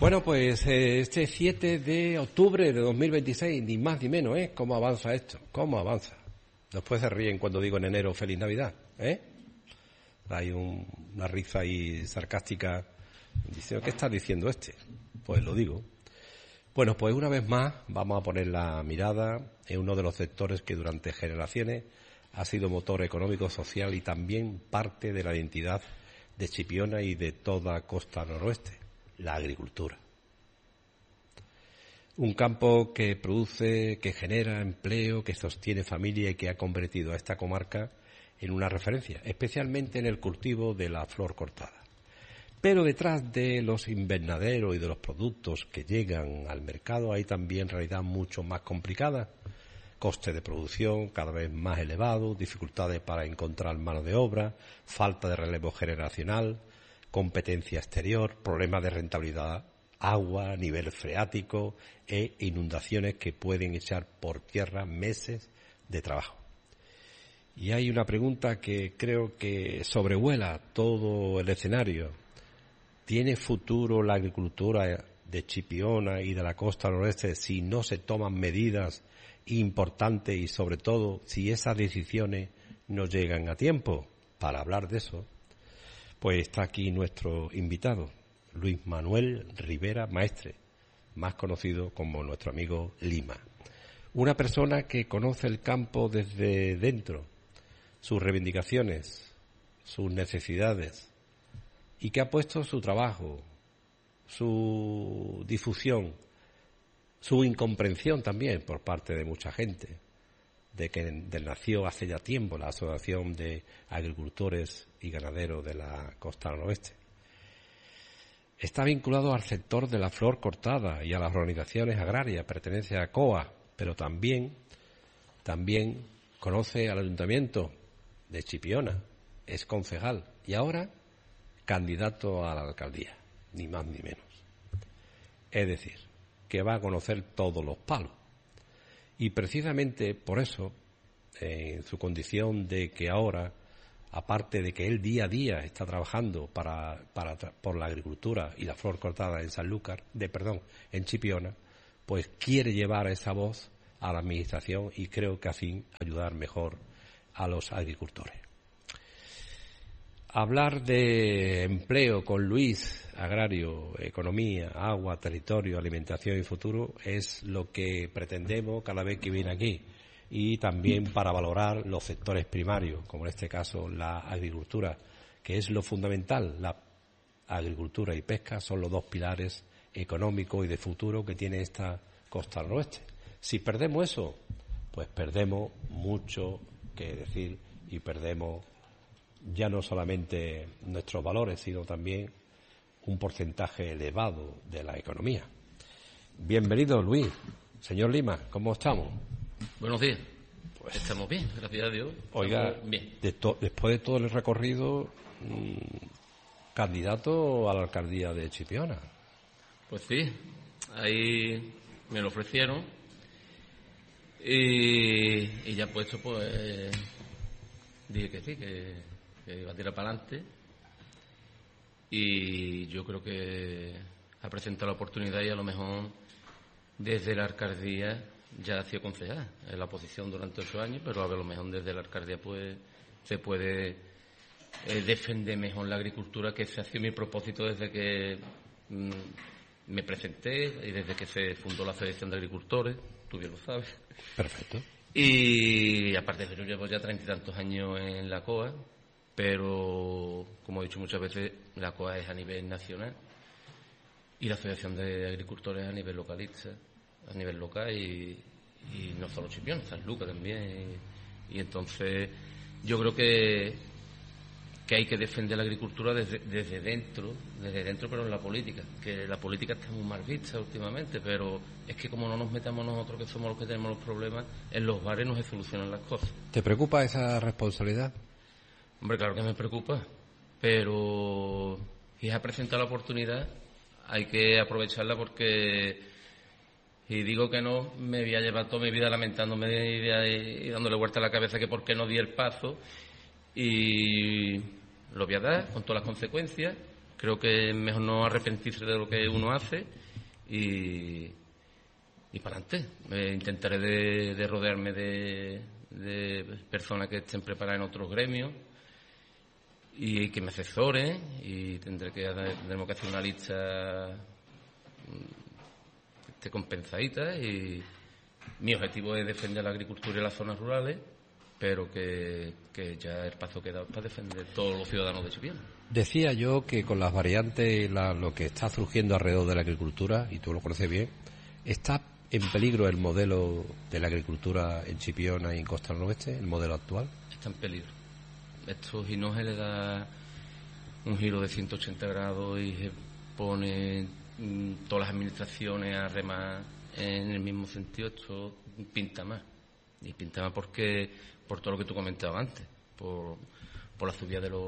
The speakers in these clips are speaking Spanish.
Bueno, pues este 7 de octubre de 2026, ni más ni menos, ¿eh? ¿Cómo avanza esto? ¿Cómo avanza? Después se ríen cuando digo en enero Feliz Navidad, ¿eh? Hay una risa ahí sarcástica diciendo, ¿qué está diciendo este? Pues lo digo. Bueno, pues una vez más vamos a poner la mirada en uno de los sectores que durante generaciones ha sido motor económico, social y también parte de la identidad de Chipiona y de toda costa noroeste, la agricultura. Un campo que produce, que genera empleo, que sostiene familia y que ha convertido a esta comarca en una referencia, especialmente en el cultivo de la flor cortada. Pero detrás de los invernaderos y de los productos que llegan al mercado hay también realidad mucho más complicada. Coste de producción cada vez más elevado, dificultades para encontrar mano de obra, falta de relevo generacional, competencia exterior, problemas de rentabilidad, agua, nivel freático e inundaciones que pueden echar por tierra meses de trabajo. Y hay una pregunta que creo que sobrevuela todo el escenario. ¿Tiene futuro la agricultura de Chipiona y de la costa noroeste si no se toman medidas importantes y, sobre todo, si esas decisiones no llegan a tiempo? Para hablar de eso, pues está aquí nuestro invitado, Luis Manuel Rivera Maestre, más conocido como nuestro amigo Lima. Una persona que conoce el campo desde dentro, sus reivindicaciones, sus necesidades, y que ha puesto su trabajo, su difusión, su incomprensión también por parte de mucha gente, de que nació hace ya tiempo la Asociación de Agricultores y Ganaderos de la Costa Noroeste. Está vinculado al sector de la flor cortada y a las organizaciones agrarias, pertenece a COA, pero también conoce al Ayuntamiento de Chipiona, es concejal y ahora candidato a la alcaldía, ni más ni menos. Es decir, que va a conocer todos los palos. Y precisamente por eso, en su condición de que ahora, aparte de que él día a día está trabajando por la agricultura y la flor cortada en en Chipiona, pues quiere llevar esa voz a la administración y creo que así ayudar mejor a los agricultores. Hablar de empleo con Luis, agrario, economía, agua, territorio, alimentación y futuro es lo que pretendemos cada vez que viene aquí. Y también para valorar los sectores primarios, como en este caso la agricultura, que es lo fundamental. La agricultura y pesca son los dos pilares económicos y de futuro que tiene esta costa noroeste. Si perdemos eso, pues perdemos mucho que decir y perdemos ya no solamente nuestros valores, sino también un porcentaje elevado de la economía. Bienvenido, Luis. Señor Lima, ¿cómo estamos? Buenos días. Pues estamos bien, gracias a Dios. Oiga, bien. Después de todo el recorrido, candidato a la alcaldía de Chipiona. Pues sí, ahí me lo ofrecieron y ya puesto, pues dije que sí, que iba a tirar para adelante, y yo creo que ha presentado la oportunidad y a lo mejor desde la alcaldía ya ha sido concejal en la oposición durante 8 años, pero a lo mejor desde la alcaldía pues se puede defender mejor la agricultura, que ese ha sido mi propósito desde que me presenté y desde que se fundó la Federación de Agricultores, tú bien lo sabes. Perfecto. Y aparte de eso, llevo ya 30 y tantos años en la COA, pero como he dicho muchas veces, la COA es a nivel nacional y la Federación de Agricultores a nivel localista, a nivel local, y no solo Chipiona, San Lucas también, y entonces yo creo que hay que defender la agricultura desde dentro, pero en la política, que la política está muy mal vista últimamente, pero es que como no nos metamos nosotros, que somos los que tenemos los problemas, en los bares no se solucionan las cosas. ¿Te preocupa esa responsabilidad? Hombre, claro que me preocupa, pero si se presenta la oportunidad hay que aprovecharla, porque si digo que no, me voy a llevar toda mi vida lamentándome y dándole vuelta a la cabeza que por qué no di el paso, y lo voy a dar con todas las consecuencias, creo que es mejor no arrepentirse de lo que uno hace y para adelante. Intentaré de rodearme de personas que estén preparadas en otros gremios y que me asesoren, y tendremos que hacer una lista que esté compensadita, y mi objetivo es defender la agricultura y las zonas rurales, pero que ya el paso que he dado es para defender todos los ciudadanos de Chipiona. Decía yo que con las variantes, lo que está surgiendo alrededor de la agricultura, y tú lo conoces bien, está en peligro el modelo de la agricultura en Chipiona y en Costa del Noroeste, el modelo actual. Está en peligro. Esto, si no se le da un giro de 180 grados y se pone todas las administraciones a remar en el mismo sentido, esto pinta más. Y pinta más porque por todo lo que tú comentabas antes, por la subida de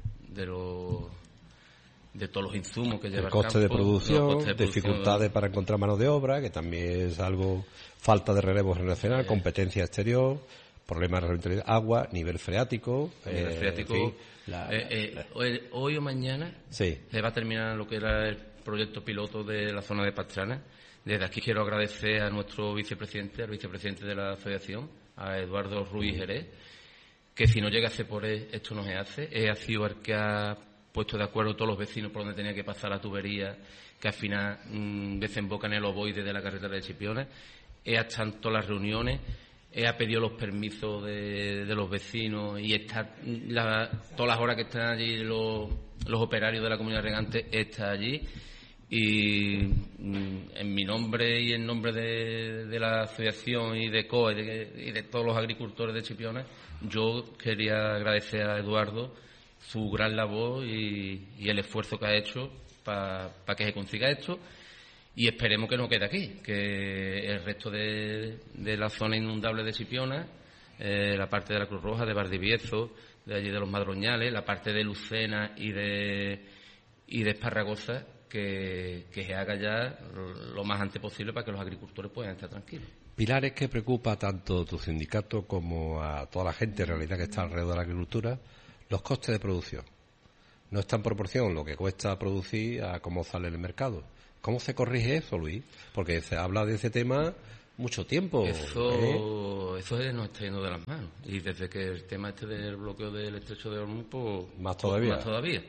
todos los insumos que lleva el coste el campo, de producción, de dificultades para encontrar mano de obra, que también es algo, falta de relevo generacional, competencia exterior, problemas de rentabilidad, agua, nivel freático. En fin, hoy o mañana sí, se va a terminar lo que era el proyecto piloto de la zona de Pastrana. Desde aquí quiero agradecer a nuestro vicepresidente, al vicepresidente de la asociación, a Eduardo Ruiz Jerez, que si no llegase por él, esto no se hace. Ha sido el que ha puesto de acuerdo todos los vecinos por donde tenía que pasar la tubería, que al final desemboca en el ovoide de la carretera de Chipiona. Ha estado en todas las reuniones, ha pedido los permisos de los vecinos, y está todas las horas que están allí los operarios de la comunidad regante, está allí. Y en mi nombre y en nombre de la asociación y de COE y de todos los agricultores de Chipiona, yo quería agradecer a Eduardo su gran labor y el esfuerzo que ha hecho para que se consiga esto, y esperemos que no quede aquí, que el resto de la zona inundable de Chipiona, la parte de la Cruz Roja, de Valdivieso, de allí de los Madroñales, la parte de Lucena y de Esparragosa, que se haga ya lo más antes posible para que los agricultores puedan estar tranquilos. Pilares que preocupa tanto tu sindicato como a toda la gente en realidad que está alrededor de la agricultura, los costes de producción. No está en proporción lo que cuesta producir a cómo sale en el mercado. ¿Cómo se corrige eso, Luis? Porque se habla de ese tema mucho tiempo. Eso nos está yendo de las manos. Y desde que el tema del bloqueo del estrecho de Hormuz, pues más todavía.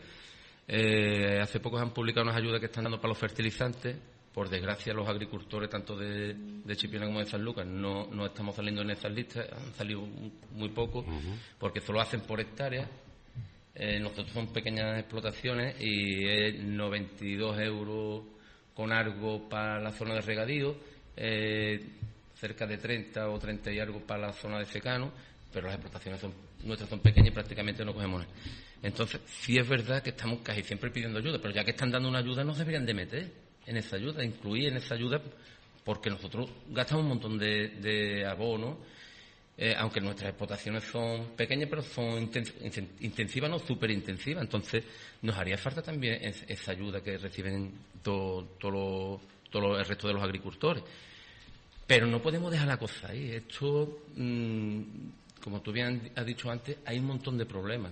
Hace poco han publicado unas ayudas que están dando para los fertilizantes. Por desgracia, los agricultores, tanto de Chipiona como de Sanlúcar, no estamos saliendo en esas listas. Han salido muy poco, porque solo hacen por hectárea. Nosotros son pequeñas explotaciones y es 92 euros con algo para la zona de regadío, cerca de 30 o 30 y algo para la zona de secano, pero las explotaciones nuestras son pequeñas y prácticamente no cogemos nada. Entonces, sí es verdad que estamos casi siempre pidiendo ayuda, pero ya que están dando una ayuda, no se deberían de meter en esa ayuda, incluir en esa ayuda, porque nosotros gastamos un montón de abono, aunque nuestras explotaciones son pequeñas, pero son intensivas, no súper intensivas. Entonces, nos haría falta también esa ayuda que reciben todo el resto de los agricultores. Pero no podemos dejar la cosa ahí. Esto, como tú bien has dicho antes, hay un montón de problemas.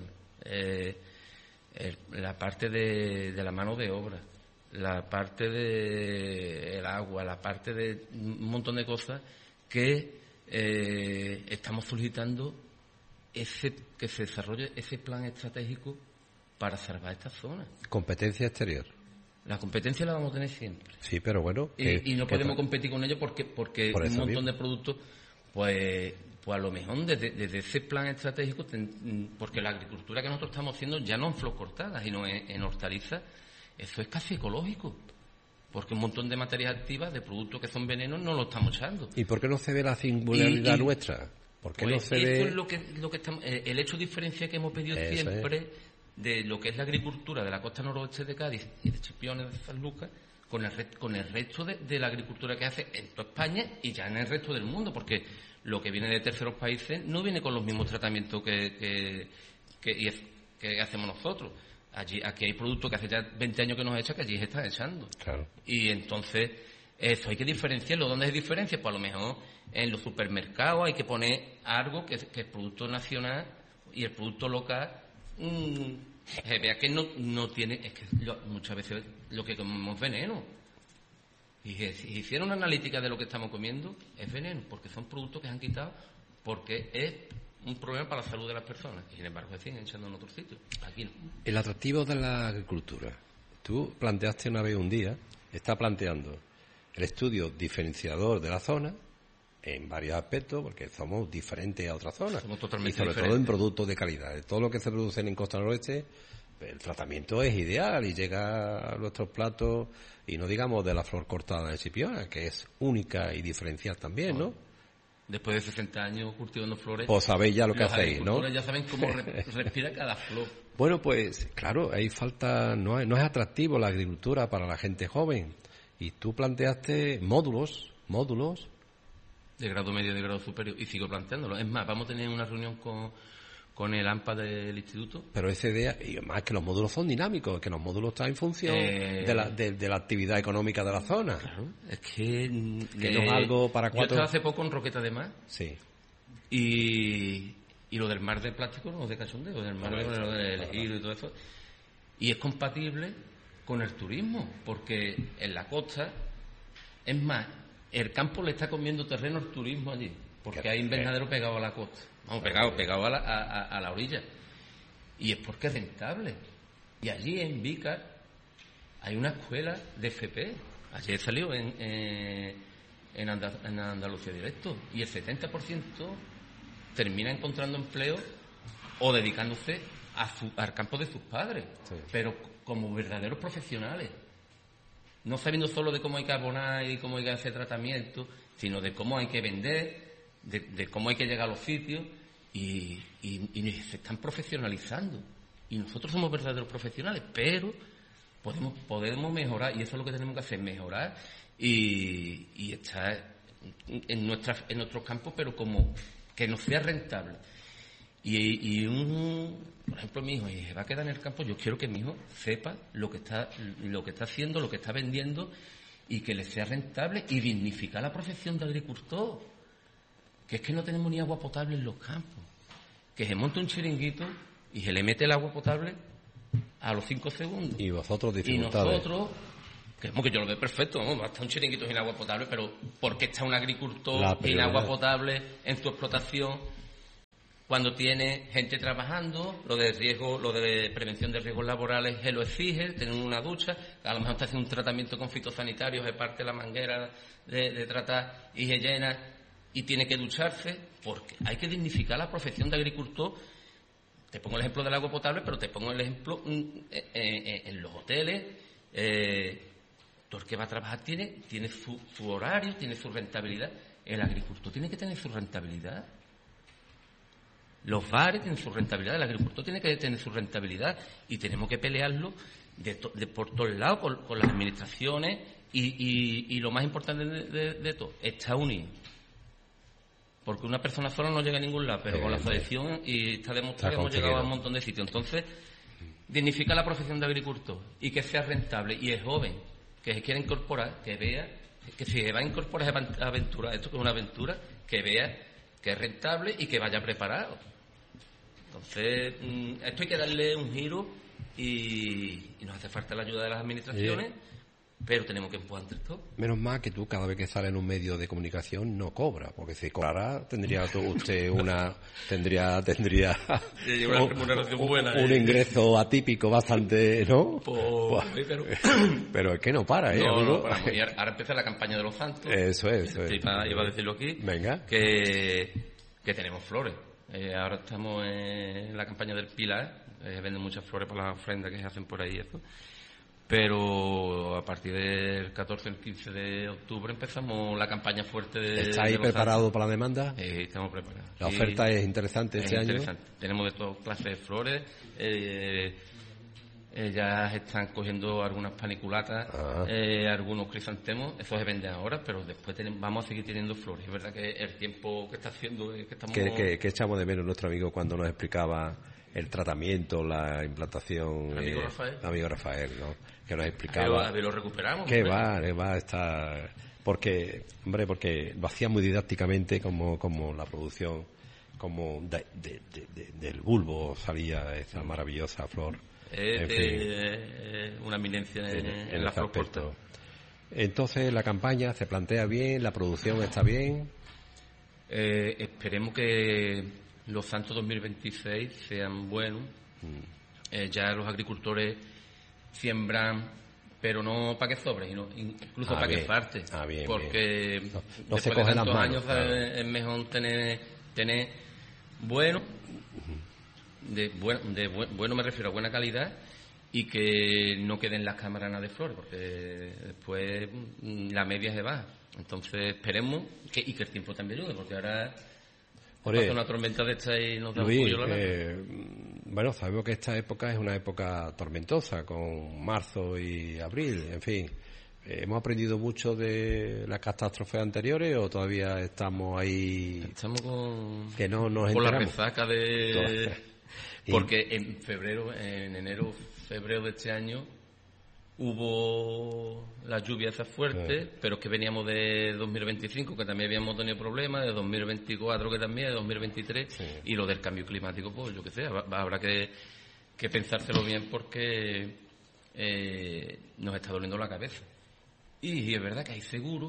La parte de la mano de obra, la parte del agua, la parte de un montón de cosas que estamos solicitando que se desarrolle ese plan estratégico para salvar esta zona. Competencia exterior. La competencia la vamos a tener siempre. Sí, pero bueno. Y no podemos competir con ello porque un montón de productos, pues a lo mejor desde ese plan estratégico, porque la agricultura que nosotros estamos haciendo ya no en flor cortada, sino en hortalizas, eso es casi ecológico. Porque un montón de materias activas, de productos que son venenos, no lo estamos echando. ¿Y por qué no se ve la singularidad nuestra? ¿Por qué no se ve? Eso es lo que estamos, el hecho diferencia que hemos pedido siempre de lo que es la agricultura de la costa noroeste de Cádiz y de Chipiona y de Sanlúcar con el resto de la agricultura que hace en toda España y ya en el resto del mundo, porque lo que viene de terceros países no viene con los mismos tratamientos que hacemos nosotros. Aquí hay productos que hace ya 20 años que nos echan, que allí se están echando. Claro. Y entonces, eso hay que diferenciarlo. ¿Dónde es diferencia? Pues a lo mejor en los supermercados hay que poner algo que es producto nacional y el producto local vea que no tiene, es que muchas veces lo que comemos es veneno. Y si hicieron una analítica de lo que estamos comiendo, es veneno, porque son productos que se han quitado porque es un problema para la salud de las personas. Y sin embargo se siguen echando en otros sitios. Aquí no. El atractivo de la agricultura. Tú planteaste una vez un día, está planteando el estudio diferenciador de la zona en varios aspectos, porque somos diferentes a otras zonas. Somos totalmente y sobre diferentes. todo en productos de calidad. De todo lo que se produce en Costa Noroeste, el tratamiento es ideal y llega a nuestros platos, y no digamos de la flor cortada de Chipiona, que es única y diferencial también, ¿no? Después de 60 años cultivando flores, Pues sabéis ya lo que los hacéis, ¿no? agricultores ya saben cómo respira cada flor. Bueno, pues claro, ahí falta, no es atractivo la agricultura para la gente joven. Y tú planteaste módulos. De grado medio, de grado superior, y sigo planteándolo. Es más, vamos a tener una reunión con el AMPA del instituto. Pero esa idea, y más que los módulos son dinámicos, que los módulos están en función de la actividad económica de la zona. Claro, es que no es algo para Yo cuatro. estaba hace poco en Roqueta de Mar. Sí. Y lo del mar de plástico no es de cachondeo, del mar del giro y todo eso. Y es compatible con el turismo, porque en la costa, es más, el campo le está comiendo terreno al turismo allí, porque hay invernadero pegado a la costa, vamos, pegado a la orilla. Y es porque es rentable. Y allí en Vícar hay una escuela de FP. Ayer salió en Andalucía Directo, y el 70% termina encontrando empleo o dedicándose al campo de sus padres, sí, pero como verdaderos profesionales, no sabiendo solo de cómo hay que abonar y cómo hay que hacer tratamiento, sino de cómo hay que vender, de cómo hay que llegar a los sitios, y se están profesionalizando. Y nosotros somos verdaderos profesionales, pero podemos mejorar, y eso es lo que tenemos que hacer, mejorar y estar en nuestros campos, pero como que nos sea rentable. Por ejemplo, mi hijo se va a quedar en el campo. Yo quiero que mi hijo sepa lo que está haciendo, lo que está vendiendo, y que le sea rentable, y dignificar la profesión de agricultor. Que es que no tenemos ni agua potable en los campos. Que se monta un chiringuito y se le mete el agua potable a los 5 segundos. Y vosotros dificultades. Y nosotros, que yo lo veo perfecto, vamos, hasta un chiringuito sin agua potable, pero ¿por qué está un agricultor sin agua potable en su explotación cuando tiene gente trabajando? Lo de riesgo, lo de prevención de riesgos laborales, se lo exige, tener una ducha, a lo mejor está haciendo un tratamiento con fitosanitarios, se parte la manguera de tratar y se llena y tiene que ducharse, porque hay que dignificar la profesión de agricultor. Te pongo el ejemplo del agua potable, pero te pongo el ejemplo en los hoteles. Todo el que va a trabajar tiene su horario, tiene su rentabilidad. El agricultor tiene que tener su rentabilidad. Los bares tienen su rentabilidad, el agricultor tiene que tener su rentabilidad, y tenemos que pelearlo por todos lados, con las administraciones, y lo más importante de todo, está unido. Porque una persona sola no llega a ningún lado, pero con la asociación, y está demostrado que hemos llegado a un montón de sitios. Entonces, dignifica la profesión de agricultor, y que sea rentable, y es joven, que se quiera incorporar, que vea que si se va a incorporar a esa aventura, esto que es una aventura, que vea que es rentable y que vaya preparado. Entonces, esto hay que darle un giro, y nos hace falta la ayuda de las administraciones, pero tenemos que empujar entre todos. Menos mal que tú, cada vez que sale en un medio de comunicación, no cobra, porque si cobrara tendría usted una remuneración buena, un ingreso atípico bastante, ¿no? Pero es que no para, No paramos. Y ahora empieza la campaña de los santos. Eso es. Iba a decirlo aquí. Venga. Que tenemos flores. Ahora estamos en la campaña del Pilar. Venden muchas flores para las ofrendas que se hacen por ahí, eso. Pero a partir del 14 al 15 de octubre empezamos la campaña fuerte de... ¿Estáis preparados para la demanda? Estamos preparados. La oferta es interesante este año. Tenemos de todas clases de flores. Ya están cogiendo algunas paniculatas, algunos crisantemos. Eso se vende ahora, pero después vamos a seguir teniendo flores. Es verdad que el tiempo que está haciendo es que estamos... ¿Qué echamos de menos nuestro amigo cuando nos explicaba el tratamiento, la implantación? Amigo Rafael, ¿no? Que nos explicaba... A ver, lo recuperamos. Que va a estar... Porque lo hacía muy didácticamente, como la producción, como del bulbo salía esa maravillosa flor. una eminencia en la flor cortada. Entonces, la campaña se plantea bien, la producción está bien. Esperemos que los santos 2026 sean buenos. Ya los agricultores siembran, pero no para que sobre, sino incluso para que falte. Bien, porque bien. No después se de cogen tantos las manos, años es mejor tener bueno, bueno me refiero a buena calidad, y que no queden las cámaras nada de flores, porque después la media se baja. Entonces esperemos que el tiempo también ayude, porque ahora pasa una tormenta de esta y nos da un pollo la mano. Bueno, sabemos que esta época es una época tormentosa, con marzo y abril, en fin. ¿Hemos aprendido mucho de las catástrofes anteriores o todavía estamos ahí? Estamos que no nos con enteramos. La resaca de... Porque en enero, febrero de este año hubo las lluvias esas fuertes, pero es que veníamos de 2025, que también habíamos tenido problemas, de 2024 que también, de 2023, y lo del cambio climático, pues yo qué sé, habrá que pensárselo bien, porque nos está doliendo la cabeza. Y es verdad que hay seguro,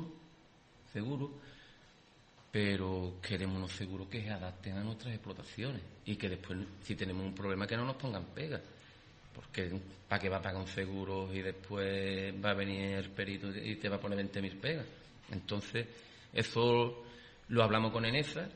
pero queremos unos seguros que se adapten a nuestras explotaciones y que después, si tenemos un problema, que no nos pongan pegas. Porque ¿para qué va a pagar un seguro y después va a venir el perito y te va a poner 20.000 pegas? Entonces, eso lo hablamos con Enesa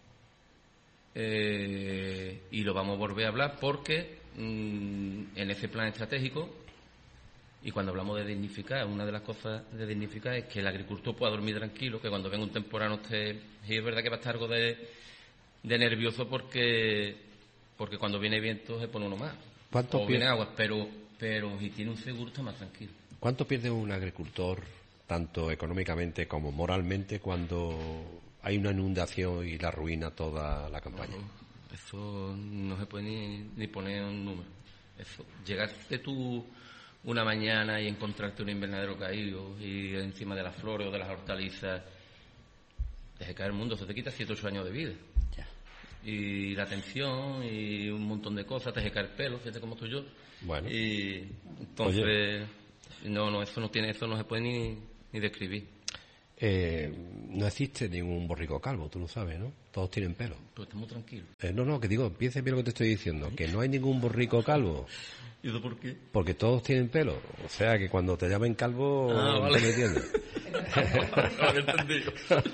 y lo vamos a volver a hablar, porque en ese plan estratégico, y cuando hablamos de dignificar, una de las cosas de dignificar es que el agricultor pueda dormir tranquilo, que cuando venga un temporal no esté... Y es verdad que va a estar algo de nervioso, porque cuando viene viento se pone uno más. O viene agua, pero si tiene un seguro está más tranquilo. ¿Cuánto pierde un agricultor, tanto económicamente como moralmente, cuando hay una inundación y la arruina toda la campaña? Eso no se puede ni poner un número. Eso, llegarte tú una mañana y encontrarte un invernadero caído y encima de las flores o de las hortalizas, deje caer el mundo, eso te quita 7 o 8 años de vida. Ya. Y la atención y un montón de cosas, te deje caer el pelo, fíjate cómo estoy yo. Bueno. Y entonces, no, eso no se puede ni describir. No existe ningún borrico calvo, tú lo sabes, ¿no? Todos tienen pelo. Pero estamos tranquilos. No, que digo, piensa bien lo que te estoy diciendo, que no hay ningún borrico calvo. ¿Y eso por qué? Porque todos tienen pelo. O sea, que cuando te llamen calvo, vale. ¿te me entiendes? No lo he entendido.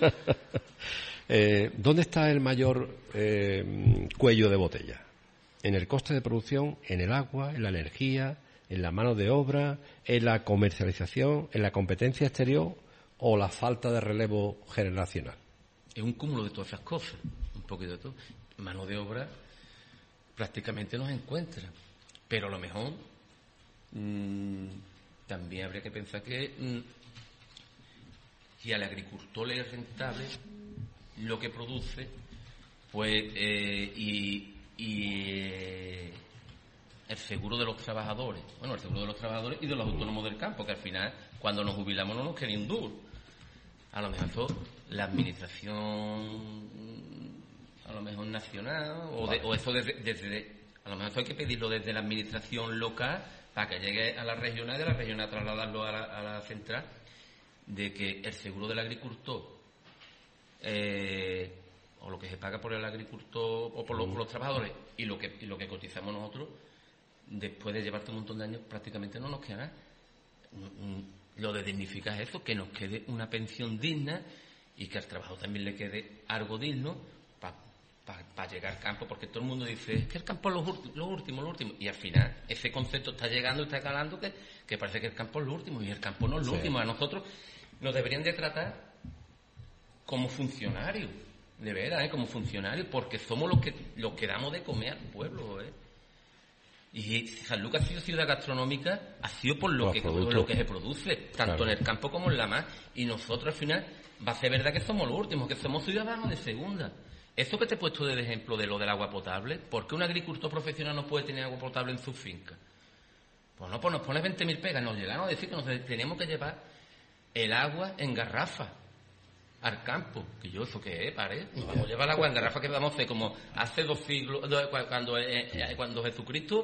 ¿Dónde está el mayor cuello de botella? ¿En el coste de producción, en el agua, en la energía, en la mano de obra, en la comercialización, en la competencia exterior o la falta de relevo generacional? Es un cúmulo de todas esas cosas, un poquito de todo. Mano de obra prácticamente no se encuentra, pero a lo mejor también habría que pensar que si al agricultor le es rentable lo que produce, pues y el seguro de los trabajadores, el seguro de los trabajadores y de los autónomos del campo, que al final cuando nos jubilamos no nos queda ni un duro. A lo mejor la administración, a lo mejor nacional, o eso desde a lo mejor eso hay que pedirlo desde la administración local para que llegue a la regional y de la regional trasladarlo a la central, de que el seguro del agricultor o lo que se paga por el agricultor o por los trabajadores y lo que cotizamos nosotros, después de llevarte un montón de años prácticamente no nos queda nada. Lo de dignificar es eso, que nos quede una pensión digna y que al trabajador también le quede algo digno para llegar al campo, porque todo el mundo dice, es que el campo es lo último, y al final ese concepto está llegando y está calando, que parece que el campo es lo último, y el campo no es lo último. A nosotros nos deberían de tratar como funcionarios, de veras, como funcionarios, porque somos los que damos de comer al pueblo, Y San Lucas ha sido ciudad gastronómica, ha sido por lo que se produce, tanto en el campo como en la mar. Y nosotros al final va a ser verdad que somos los últimos, que somos ciudadanos de segunda. Eso que te he puesto de ejemplo de lo del agua potable, ¿por qué un agricultor profesional no puede tener agua potable en su finca? Pues nos pones 20.000 pegas, nos llegaron a decir que nos tenemos que llevar el agua en garrafa al campo. Que yo, ¿eso qué es? Nos vamos a llevar el agua en garrafa, que vamos a hacer como hace 2 siglos, cuando Jesucristo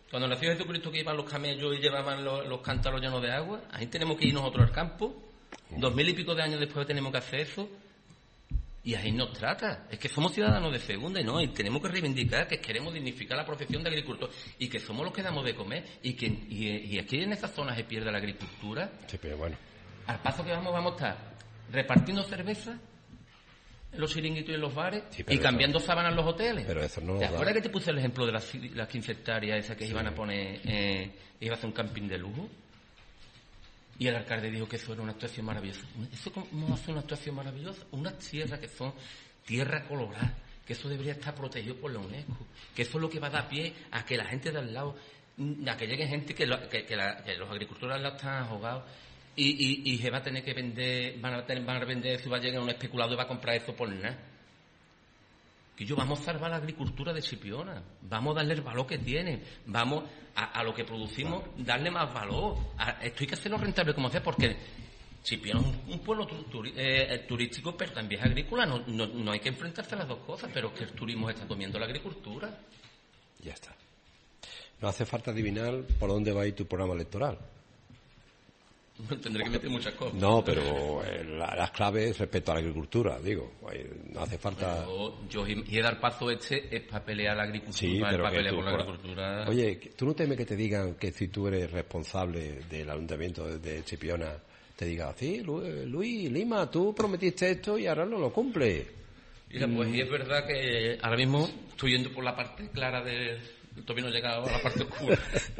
Cuando nació Jesucristo, que iban los camellos y llevaban los cántaros llenos de agua, ahí tenemos que ir nosotros al campo. 2000 y pico de años después tenemos que hacer eso. Y ahí nos trata. Es que somos ciudadanos de segunda y tenemos que reivindicar que queremos dignificar la profesión de agricultor y que somos los que damos de comer y aquí en esas zonas se pierde la agricultura. Sí, pero bueno. Al paso que vamos a estar repartiendo cerveza en los chiringuitos y en los bares y cambiando sábanas en los hoteles. Pero eso no. ¿Te acuerdas que te puse el ejemplo de las 15 hectáreas esas que iban a poner, iba a hacer un camping de lujo? Y el alcalde dijo que eso era una actuación maravillosa. ¿Eso cómo va a ser una actuación maravillosa? Unas tierras que son tierra colorada, que eso debería estar protegido por la UNESCO, que eso es lo que va a dar pie a que la gente de al lado, a que llegue gente que los agricultores al lado están ahogados y se va a tener que vender, van a vender eso y va a llegar un especulador y va a comprar eso por nada. Que vamos a salvar la agricultura de Chipiona, vamos a darle el valor que tiene, vamos a lo que producimos, darle más valor. Esto hay que hacerlo rentable como sea, porque Chipiona es un pueblo turístico, pero también es agrícola, no hay que enfrentarse a las dos cosas, pero es que el turismo está comiendo la agricultura. Ya está. No hace falta adivinar por dónde va a ir tu programa electoral. Tendré que meter muchas cosas. No, pero las claves respecto a la agricultura, digo, no hace falta. Yo y dar paso es para pelear la agricultura, sí, pero para pelear por la agricultura. Oye, ¿tú no temes que te digan que si tú eres responsable del ayuntamiento de Chipiona, te diga, sí, Luis Lima, tú prometiste esto y ahora no lo cumples? Mira, pues y es verdad que ahora mismo estoy yendo por la parte clara todavía no he llegado a la parte oscura.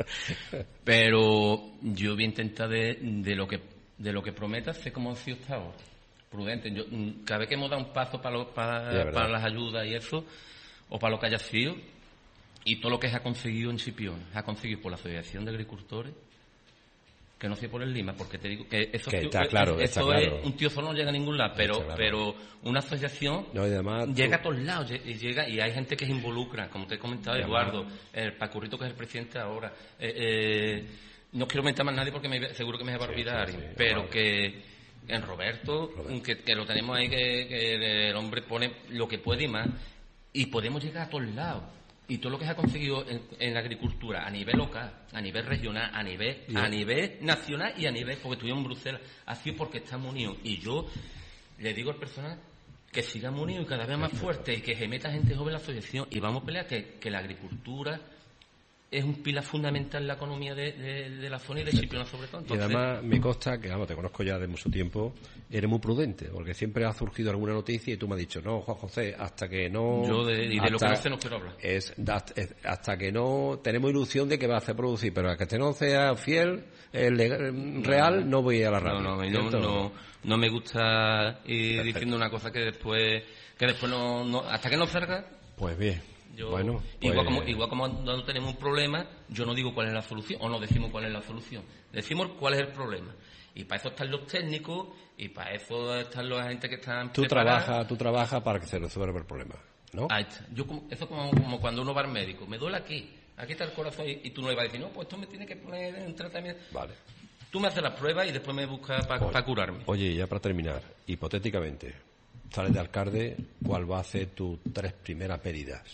Pero yo voy a intentar de lo que prometa ser como ha sido hasta ahora. Prudente. Cada vez que hemos dado un paso para las ayudas y eso, o para lo que haya sido, y todo lo que se ha conseguido en Chipiona, se ha conseguido por la Asociación de Agricultores, que no sea por el Lima, porque te digo que eso está claro. Un tío solo no llega a ningún lado, pero una asociación llega a todos lados y hay gente que se involucra, como te he comentado, Eduardo, el Pacurrito, que es el presidente ahora. No quiero mentar más a nadie porque seguro que me va a olvidar, pero que en Roberto. Que lo tenemos ahí, que el hombre pone lo que puede y más, y podemos llegar a todos lados. Y todo lo que se ha conseguido en la agricultura a nivel local, a nivel regional, a nivel nacional y a nivel, porque estuvimos en Bruselas, ha sido porque estamos unidos. Y yo le digo al personal que sigamos unidos y cada vez más fuerte y que se meta gente joven en la asociación y vamos a pelear que la agricultura es un pilar fundamental en la economía de la zona y de Chipiona sobre todo. Entonces, y además me consta que, te conozco ya de mucho tiempo, eres muy prudente, porque siempre ha surgido alguna noticia y tú me has dicho, no, Juan José, hasta que no... Yo de lo que no sé no quiero hablar. Hasta que no tenemos ilusión de que va a hacer producir, pero hasta que no sea fiel, real, no voy a la radio. No me gusta ir diciendo una cosa que después no hasta que no salga. Pues bien. Bueno, pues... igual como no tenemos un problema, yo no digo cuál es la solución, o no decimos cuál es la solución, decimos cuál es el problema. Y para eso están los técnicos, y para eso están la gente que están preparados. Tú trabajas para que se resuelva el problema, ¿no? Ahí está. Eso como cuando uno va al médico, me duele aquí está el corazón, y tú no le vas a decir, no, pues esto me tiene que poner en tratamiento. Vale. Tú me haces las pruebas y después me buscas para curarme. Oye, ya para terminar, hipotéticamente, sales de alcalde, ¿cuál va a ser tus 3 primeras medidas?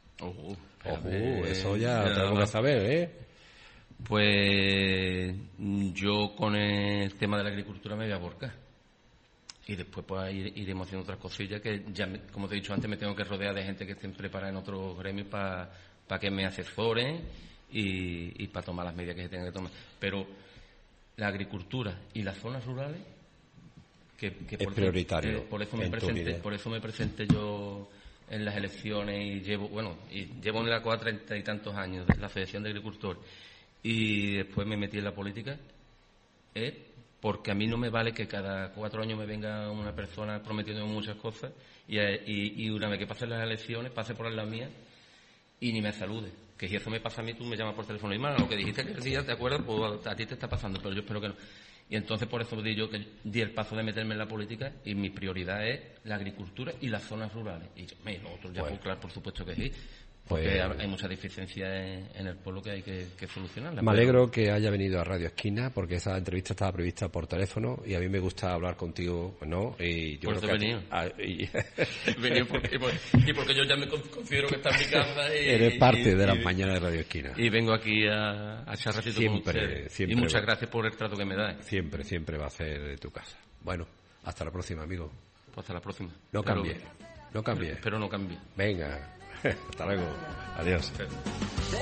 Eso ya tengo que saber, ¿eh? Pues yo con el tema de la agricultura me voy a volcar. Y después pues iremos haciendo otras cosillas que ya, como te he dicho antes, me tengo que rodear de gente que estén preparada en otros gremios para que me asesoren y para tomar las medidas que se tengan que tomar. Pero la agricultura y las zonas rurales que es prioritario. Por eso me presenté yo en las elecciones y llevo en la COA 30 y tantos años de la Asociación de Agricultores y después me metí en la política porque a mí no me vale que cada 4 años me venga una persona prometiéndome muchas cosas y una vez que pasen las elecciones pase por la mía y ni me salude. Que si eso me pasa a mí, tú me llamas por teléfono y lo que dijiste aquel día, ¿te acuerdas? Pues a ti te está pasando, pero yo espero que no. Y entonces por eso di el paso de meterme en la política y mi prioridad es la agricultura y las zonas rurales. Y lo otro ya puedo, claro, por supuesto que sí, Porque hay muchas deficiencias en el pueblo que hay que solucionar. Me alegro que haya venido a Radio Esquina, porque esa entrevista estaba prevista por teléfono y a mí me gusta hablar contigo, ¿no? Y yo por eso he venido. Venido porque yo ya me considero que está en mi casa. Eres parte de las mañanas de Radio Esquina. Y vengo aquí a echar ratito con ustedes. Y muchas gracias por el trato que me dais. Siempre va a ser de tu casa. Bueno, hasta la próxima, amigo. Pues hasta la próxima. No cambie. Espero no cambie. Venga. Hasta luego. Adiós.